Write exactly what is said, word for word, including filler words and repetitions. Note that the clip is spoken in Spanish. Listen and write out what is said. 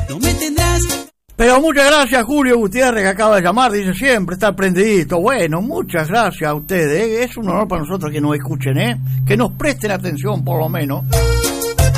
no me tendrás. Pero muchas gracias Julio Gutiérrez, que acaba de llamar, dice siempre está prendidito. Bueno, muchas gracias a ustedes, ¿eh? Es un honor para nosotros que nos escuchen, ¿eh? Que nos presten atención por lo menos.